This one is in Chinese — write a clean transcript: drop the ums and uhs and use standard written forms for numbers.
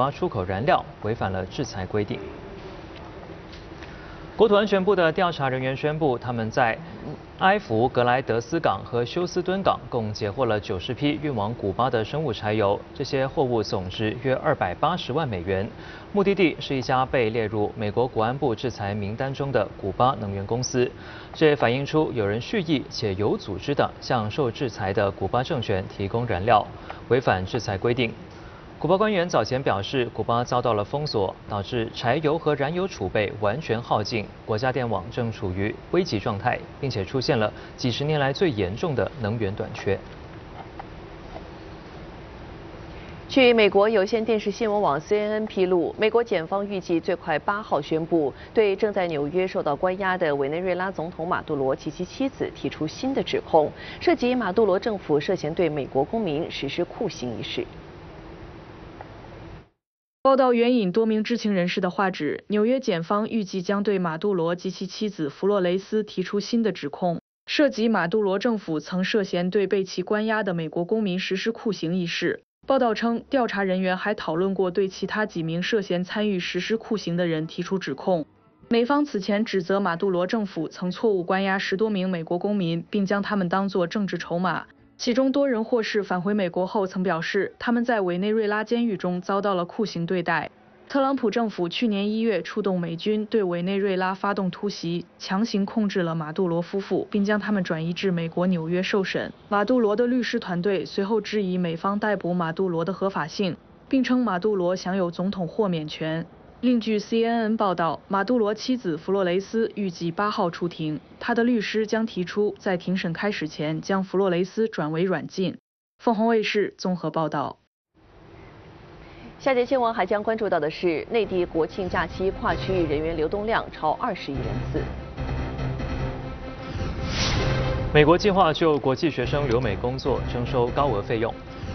巴出口燃料，违反了制裁规定。国土安全部的调查人员宣布，他们在埃弗格莱德斯港和休斯敦港共截获了90批运往古巴的生物柴油，这些货物总值约280万美元，目的地是一家被列入美国国安部制裁名单中的古巴能源公司。这也反映出有人蓄意且有组织地向受制裁的古巴政权提供燃料，违反制裁规定。古巴官员早前表示，古巴遭到了封锁，导致柴油和燃油储备完全耗尽，国家电网正处于危急状态，并且出现了几十年来最严重的能源短缺。 据美国有线电视新闻网 CNN 披露，美国检方预计最快8号宣布对正在纽约受到关押的委内瑞拉总统马杜罗及其妻子提出新的指控，涉及马杜罗政府涉嫌对美国公民实施酷刑一事。 报道援引多名知情人士的话指，纽约检方预计将对马杜罗及其妻子弗洛雷斯提出新的指控，涉及马杜罗政府曾涉嫌对被其关押的美国公民实施酷刑一事。报道称，调查人员还讨论过对其他几名涉嫌参与实施酷刑的人提出指控。美方此前指责马杜罗政府曾错误关押10多名美国公民，并将他们当作政治筹码。其中多人获释返回美国后曾表示，他们在委内瑞拉监狱中遭到了酷刑对待。特朗普政府去年1月出动美军对委内瑞拉发动突袭，强行控制了马杜罗夫妇，并将他们转移至美国纽约受审。马杜罗的律师团队随后质疑美方逮捕马杜罗的合法性，并称马杜罗享有总统豁免权。另据 CNN 报道，马杜罗妻子弗洛雷斯预计8号出庭，他的律师将提出在庭审开始前将弗洛雷斯转为软禁。凤凰卫视综合报道。 下节新闻还将关注到的是，内地国庆假期跨区域人员流动量超20亿人次。 美国计划就国际学生留美工作征收高额费用。